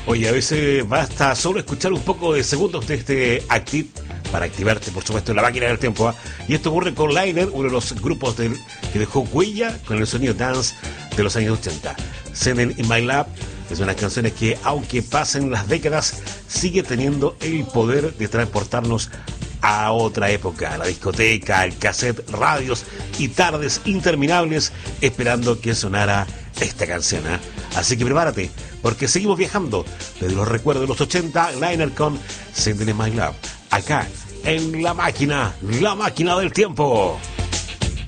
Oye, a veces basta solo escuchar un poco de segundos de este Active para activarte, por supuesto, en la máquina del tiempo. Y esto ocurre con Liner, uno de los grupos que dejó huella con el sonido dance de los años 80. Sending in My Lap es una canción que, aunque pasen las décadas, sigue teniendo el poder de transportarnos a otra época, a la discoteca, el cassette, radios y tardes interminables esperando que sonara esta canción. Así que prepárate, porque seguimos viajando desde los recuerdos de los 80, Liner con Sending in My Love, acá en la máquina del tiempo.